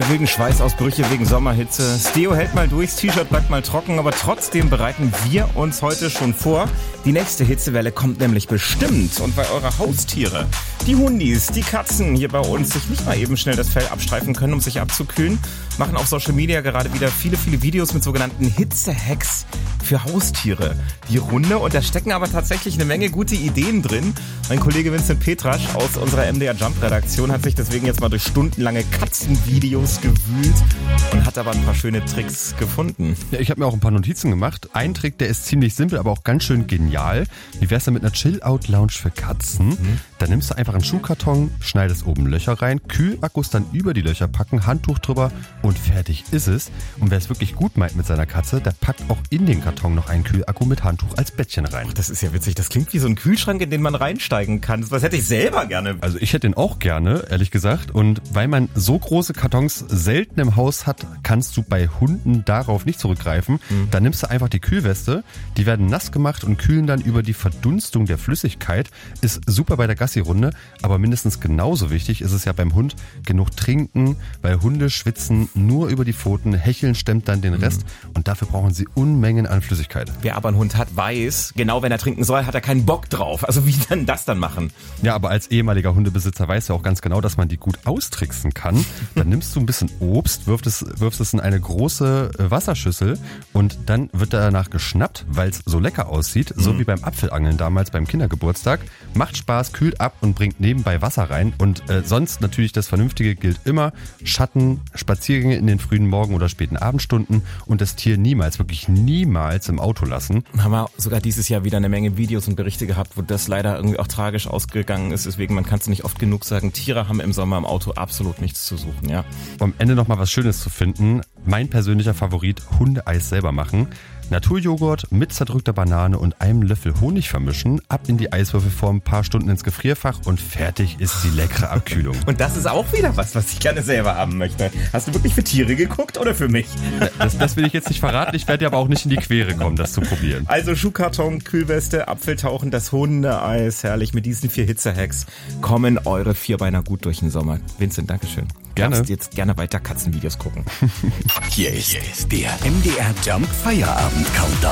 wilden Schweißausbrüche wegen Sommerhitze. Das Deo hält mal durch, das T-Shirt bleibt mal trocken, aber trotzdem bereiten wir uns heute schon vor. Die nächste Hitzewelle kommt nämlich bestimmt. Und weil eure Haustiere, die Hundis, die Katzen hier bei uns sich nicht mal eben schnell das Fell abstreifen können, um sich abzukühlen, machen auf Social Media gerade wieder viele Videos mit sogenannten Hitze-Hacks für Haustiere die Runde. Und da stecken aber tatsächlich eine Menge gute Ideen drin. Mein Kollege Vincent Petrasch aus unserer MDR Jump Redaktion hat sich deswegen jetzt mal durch stundenlange Katzenvideos gewühlt und hat aber ein paar schöne Tricks gefunden. Ja, ich habe mir auch ein paar Notizen gemacht. Ein Trick, der ist ziemlich simpel, aber auch ganz schön genial. Wie wär's denn mit einer Chill-Out-Lounge für Katzen? Da nimmst du einfach einen Schuhkarton, schneidest oben Löcher rein, Kühlakkus dann über die Löcher packen, Handtuch drüber und fertig ist es. Und wer es wirklich gut meint mit seiner Katze, der packt auch in den Karton noch einen Kühlakku mit Handtuch als Bettchen rein. Ach, das ist ja witzig. Das klingt wie so ein Kühlschrank, in den man reinsteigen kann. Das hätte ich selber gerne. Also ich hätte den auch gerne, ehrlich gesagt. Und weil man so große Kartons selten im Haus hat, kannst du bei Hunden darauf nicht zurückgreifen. Da nimmst du einfach die Kühlweste, die werden nass gemacht und kühlen dann über die Verdunstung der Flüssigkeit. Ist super bei der Gassi-Runde, aber mindestens genauso wichtig ist es ja beim Hund, genug trinken, weil Hunde schwitzen nur über die Pfoten, Hecheln stemmt dann den Rest und dafür brauchen sie Unmengen an Flüssigkeit. Wer aber einen Hund hat, weiß, genau wenn er trinken soll, hat er keinen Bock drauf. Also wie denn das dann machen? Ja, aber als ehemaliger Hundebesitzer weiß ja auch ganz genau, dass man die gut austricksen kann. Dann nimmst du ein bisschen Obst, wirfst es in eine große Wasserschüssel und dann wird danach geschnappt, weil es so lecker aussieht, so wie beim Apfelangeln damals beim Kindergeburtstag. Macht Spaß, kühlt ab und bringt nebenbei Wasser rein und sonst natürlich das Vernünftige gilt immer, Schatten, Spaziergänge in den frühen Morgen- oder späten Abendstunden und das Tier niemals, wirklich niemals im Auto lassen. Haben wir sogar dieses Jahr wieder eine Menge Videos und Berichte gehabt, wo das leider irgendwie auch tragisch ausgegangen ist. Deswegen, man kann es nicht oft genug sagen, Tiere haben im Sommer im Auto absolut nichts zu suchen, ja. Um am Ende nochmal was Schönes zu finden, mein persönlicher Favorit, Hundeeis selber machen. Naturjoghurt mit zerdrückter Banane und einem Löffel Honig vermischen, ab in die Eiswürfelform, ein paar Stunden ins Gefrierfach und fertig ist die leckere Abkühlung. Und das ist auch wieder was ich gerne selber haben möchte. Hast du wirklich für Tiere geguckt oder für mich? Das will ich jetzt nicht verraten, ich werde dir aber auch nicht in die Quere kommen, das zu probieren. Also Schuhkarton, Kühlweste, Apfeltauchen, das Hundeeis, herrlich. Mit diesen 4 Hitzehacks kommen eure Vierbeiner gut durch den Sommer. Vincent, Dankeschön. Gerne. Du darfst jetzt gerne weiter Katzenvideos gucken. Hier ist der MDR Jump Feierabend Countdown.